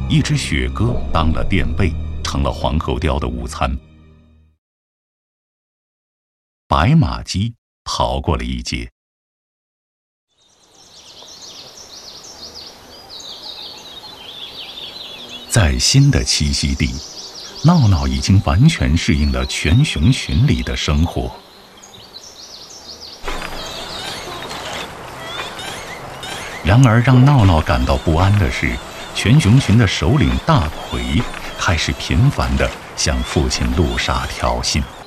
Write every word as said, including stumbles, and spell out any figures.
一只雪鸽当了垫背，成了黄喉貂的午餐。白马鸡逃过了一劫。在新的栖息地，闹闹已经完全适应了全熊群里的生活。然而让闹闹感到不安的是，全熊群的首领大奎开始频繁地向父亲陆沙挑衅。